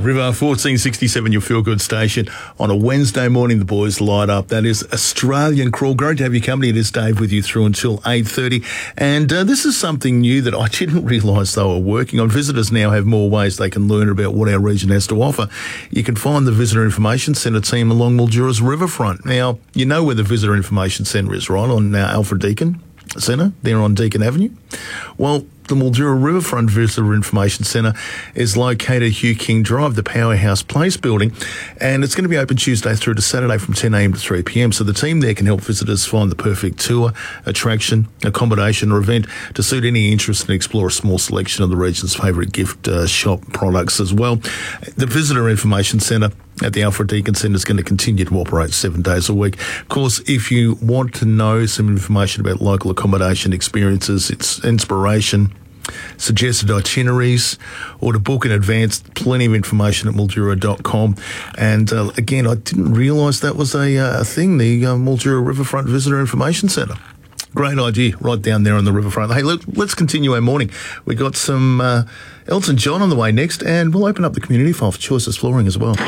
River 1467, your feel-good station. On a Wednesday morning, the boys light up. That is Australian Crawl. Great to have your company. It is Dave with you through until 8:30. And this is something new that I didn't realise they were working on. Visitors now have more ways they can learn about what our region has to offer. You can find the Visitor Information Centre team along Mildura's riverfront. Now, you know where the Visitor Information Centre is, right? On Alfred Deakin Centre, there on Deakin Avenue. Well, the Mildura Riverfront Visitor Information Centre is located at Hugh King Drive, the Powerhouse Place building, and it's going to be open Tuesday through to Saturday from 10 a.m. to 3 p.m. So the team there can help visitors find the perfect tour, attraction, accommodation or event to suit any interest and explore a small selection of the region's favourite gift shop products as well. The Visitor Information Centre at the Alfred Deakin Centre is going to continue to operate 7 days a week. Of course, if you want to know some information about local accommodation experiences, its inspiration, suggested itineraries, or to book in advance, plenty of information at mildura.com. And again, I didn't realise that was a thing, the Mildura Riverfront Visitor Information Centre. Great idea, right down there on the riverfront. Hey, look, let's continue our morning. We got some Elton John on the way next, and we'll open up the community file for Choices Flooring as well.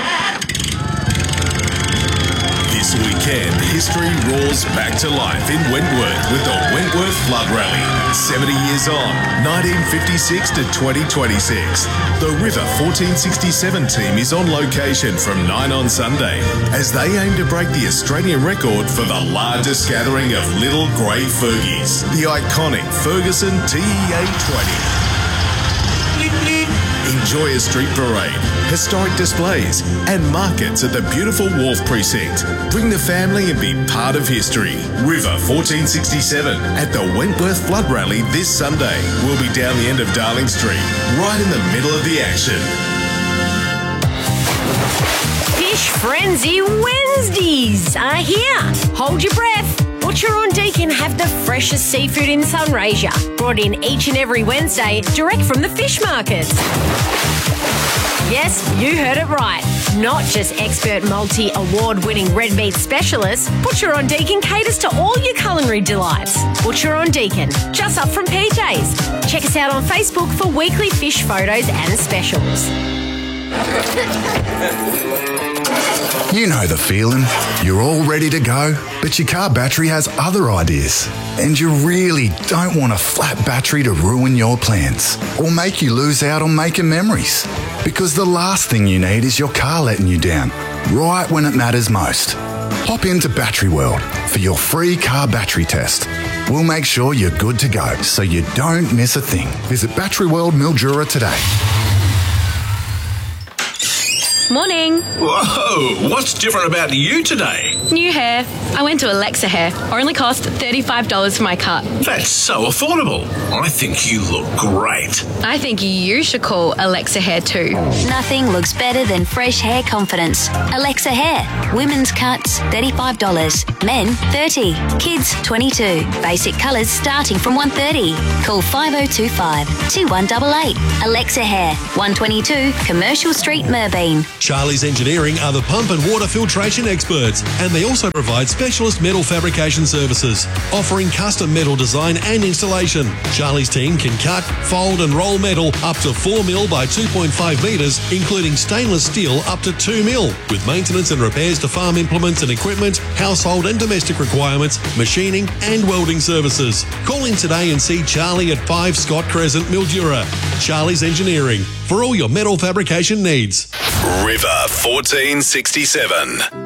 This weekend, history roars back to life in Wentworth with the Wentworth Flood Rally. 70 years on, 1956 to 2026. The River 1467 team is on location from 9 on Sunday as they aim to break the Australian record for the largest gathering of little grey Fergies, the iconic Ferguson TEA 20. Enjoy a street parade, historic displays and markets at the beautiful Wharf Precinct. Bring the family and be part of history. River 1467 at the Wentworth Flood Rally this Sunday. We'll be down the end of Darling Street, right in the middle of the action. Fish Frenzy Wednesdays are here. Hold your breath. Butcher on Deakin have the freshest seafood in Sunraysia, brought in each and every Wednesday direct from the fish markets. Yes, you heard it right. Not just expert multi-award-winning red meat specialists, Butcher on Deakin caters to all your culinary delights. Butcher on Deakin, just up from PJ's. Check us out on Facebook for weekly fish photos and specials. You know the feeling. You're all ready to go, but your car battery has other ideas. And you really don't want a flat battery to ruin your plans or make you lose out on making memories. Because the last thing you need is your car letting you down, right when it matters most. Hop into Battery World for your free car battery test. We'll make sure you're good to go so you don't miss a thing. Visit Battery World Mildura today. Morning. Whoa, what's different about you today? New hair. I went to Alexa Hair. Only cost $35 for my cut. That's so affordable. I think you look great. I think you should call Alexa Hair too. Nothing looks better than fresh hair confidence. Alexa Hair. Women's cuts, $35. Men, $30. Kids, $22. Basic colours starting from $130. Call 5025 2188. Alexa Hair, 122 Commercial Street, Merbeen. Charlie's Engineering are the pump and water filtration experts, and they also provide specialist metal fabrication services, offering custom metal design and installation. Charlie's team can cut, fold and roll metal up to 4 mil by 2.5 metres, including stainless steel up to 2 mil, with maintenance and repairs to farm implements and equipment, household and domestic requirements, machining and welding services. Call in today and see Charlie at 5 Scott Crescent, Mildura. Charlie's Engineering, for all your metal fabrication needs. River 1467.